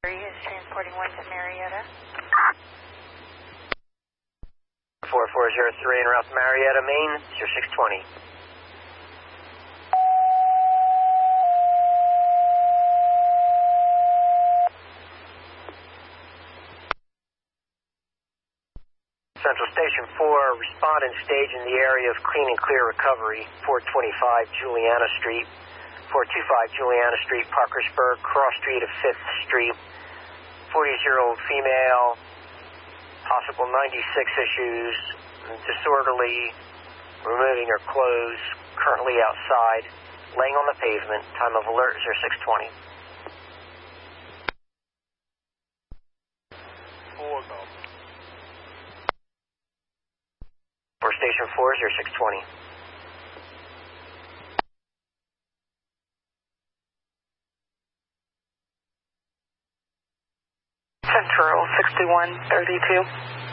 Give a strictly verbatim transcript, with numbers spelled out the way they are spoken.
is transporting one to Marietta. four four zero three en route to Marietta, Maine, zero six twenty. Central Station four, respondent stage in the area of clean and clear recovery, four twenty-five Juliana Street, four twenty-five Juliana Street, Parkersburg, cross street of fifth Street, forty-year-old female, possible ninety-six issues, disorderly, removing her clothes, currently outside, laying on the pavement, time of alert zero six twenty. Four go. For Station four, zero six twenty. Central sixty-one thirty-two.